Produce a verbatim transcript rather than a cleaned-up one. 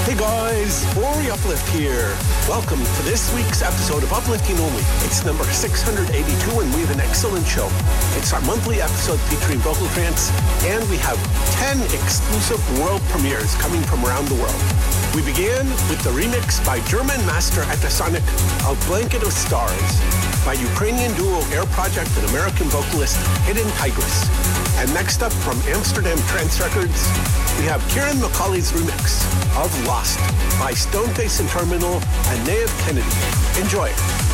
Hey guys, Rory Uplift here. Welcome to this week's episode of Uplifting Only. It's number six hundred eighty-two and we have an excellent show. It's our monthly episode featuring vocal trance, and we have ten exclusive world premieres coming from around the world. We began with the remix by German master Etasonic of Blanket of Stars by Ukrainian duo Air Project and American vocalist Hidden Tigress. And next up from Amsterdam Trance Records, we have Kieran McCauley's remix of Lost by Stoneface and Terminal and Naeve Kennedy. Enjoy.